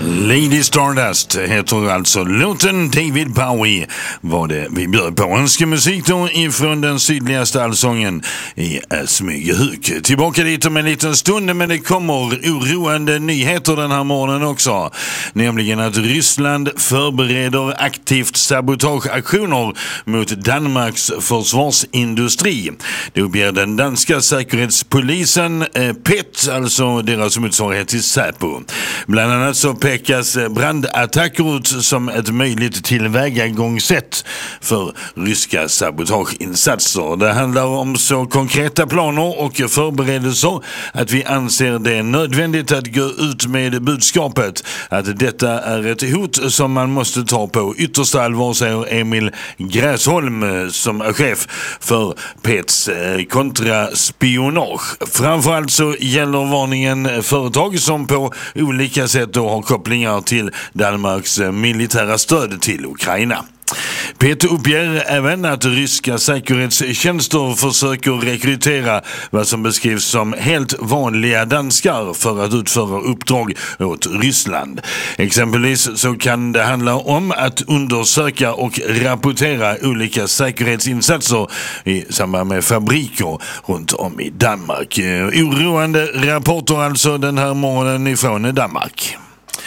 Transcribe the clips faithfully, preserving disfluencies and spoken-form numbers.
Lady Stardust heter alltså låten. David Bowie var det vi bjöd på. Önskemusik då ifrån den sydligaste allsången i Smygehuk. Tillbaka dit om en liten stund, men det kommer oroande nyheter den här morgonen också. Nämligen att Ryssland förbereder aktivt sabotageaktioner mot Danmarks försvarsindustri. Det uppger den danska säkerhetspolisen eh, P E T, alltså deras motsvarighet till Säpo. Bland annat så pekas brandattacker ut som ett möjligt tillvägagångssätt för ryska sabotageinsatser. Det handlar om så konkreta planer och förberedelser att vi anser det nödvändigt att gå ut med budskapet att detta är ett hot som man måste ta på yttersta allvar, säger Emil Gräsholm som är chef för P E T:s kontraspionage. Framförallt så gäller varningen företag som på olika sätt då har kopplingar till Danmarks militära stöd till Ukraina. P E T uppger även att ryska säkerhetstjänster försöker rekrytera vad som beskrivs som helt vanliga danskar för att utföra uppdrag åt Ryssland. Exempelvis så kan det handla om att undersöka och rapportera olika säkerhetsinsatser i samband med fabriker runt om i Danmark. Oroande rapporter alltså den här morgonen ifrån Danmark.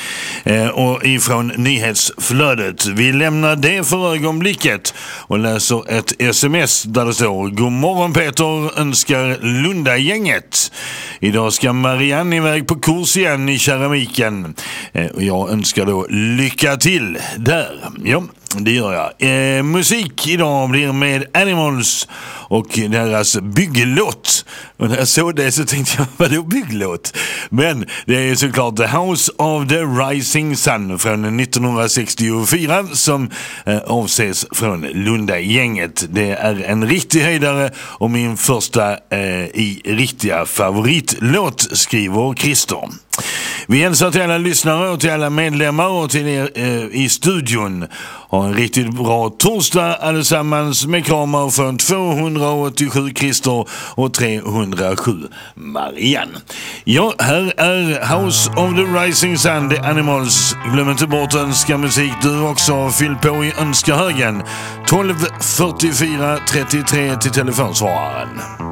Eh, och ifrån nyhetsflödet. Vi lämnar det för ögonblicket och läser ett sms där det står: God morgon Peter, önskar Lundagänget. Idag ska Marianne iväg på kurs igen i keramiken. Eh, och jag önskar då lycka till där. Ja, det gör jag. Eh, musik idag blir med Animals och deras bygglåt. Och när jag såg det så tänkte jag, vadå bygglåt? Men det är såklart The House of the Rising Sun från nittonhundrasextiofyra som eh, avses från Lundagänget. Det är en riktig höjdare och min första eh, i riktiga favoritlåt, skriver Christer. Vi hälsar till alla lyssnare och till alla medlemmar och till er eh, i studion. Ha en riktigt bra torsdag allesammans med kramar från tvåhundraåttiosju Christer och trehundrasju Marianne. Ja, här är House of the Rising Sun, The Animals. Glöm inte bort önska musik du också. Fyll på i önskahögen. tolv fyrtiofyra trettiotre till telefonsvararen.